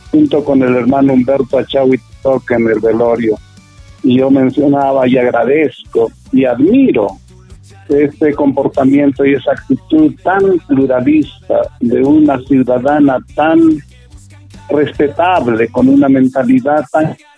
junto con el hermano Humberto Achagui Toca en el velorio. Y yo mencionaba y agradezco y admiro este comportamiento y esa actitud tan pluralista de una ciudadana tan respetable, con una mentalidad tan